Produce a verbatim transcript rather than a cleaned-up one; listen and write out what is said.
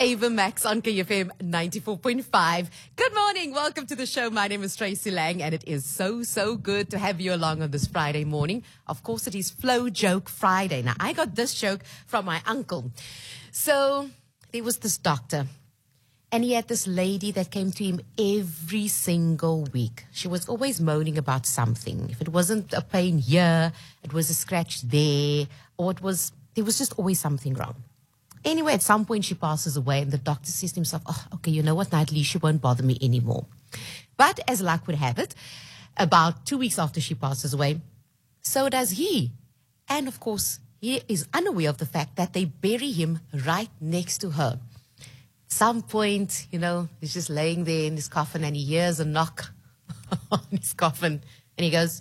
Ava Max on K F M ninety-four point five. Good morning. Welcome to the show. My name is Tracy Lang, and it is so, so good to have you along on this Friday morning. Of course, it is Flow Joke Friday. Now, I got this joke from my uncle. So there was this doctor, and he had this lady that came to him every single week. She was always moaning about something. If it wasn't a pain here, it was a scratch there, or it was, there was just always something wrong. Anyway, at some point she passes away, and the doctor says to himself, oh, okay, you know what, now at least she won't bother me anymore. But as luck would have it, about two weeks after she passes away, so does he. And of course, he is unaware of the fact that they bury him right next to her. Some point, you know, he's just laying there in his coffin, and he hears a knock on his coffin, and he goes,